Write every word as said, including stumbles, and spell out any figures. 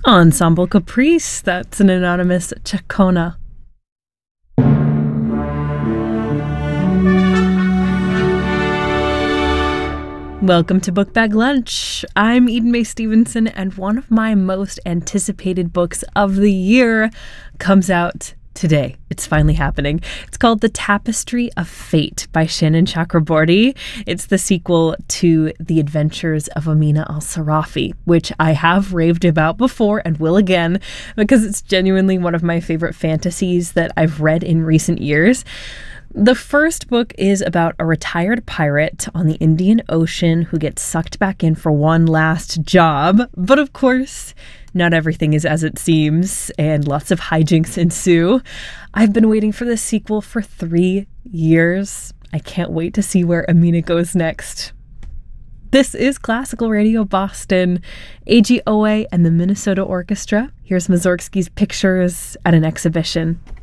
Ensemble Caprice, that's an anonymous Chacona. Welcome to Book Bag Lunch. I'm Eden Mae Stevenson, and one of my most anticipated books of the year comes out today. It's finally happening. It's called The Tapestry of Fate by Shannon Chakraborty. It's the sequel to The Adventures of Amina al-Sarafi, which I have raved about before and will again because it's genuinely one of my favorite fantasies that I've read in recent years. The first book is about a retired pirate on the Indian Ocean who gets sucked back in for one last job. But of course, not everything is as it seems, and lots of hijinks ensue. I've been waiting for this sequel for three years. I can't wait to see where Amina goes next. This is Classical Radio Boston, A G O A and the Minnesota Orchestra. Here's Mussorgsky's Pictures at an Exhibition.